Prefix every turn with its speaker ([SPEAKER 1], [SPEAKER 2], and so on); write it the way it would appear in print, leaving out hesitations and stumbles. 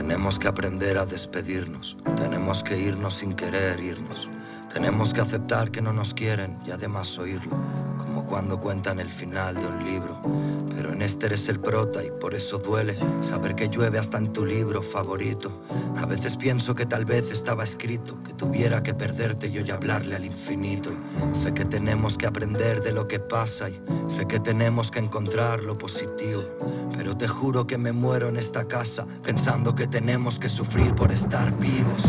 [SPEAKER 1] Tenemos que aprender a despedirnos, tenemos que irnos sin querer irnos. Tenemos que aceptar que no nos quieren y además oírlo, como cuando cuentan el final de un libro. Pero en este eres el prota y por eso duele saber que llueve hasta en tu libro favorito. A veces pienso que tal vez estaba escrito que tuviera que perderte y hoy hablarle al infinito. Y sé que tenemos que aprender de lo que pasa y sé que tenemos que encontrar lo positivo. Pero te juro que me muero en esta casa pensando que tenemos que sufrir por estar vivos.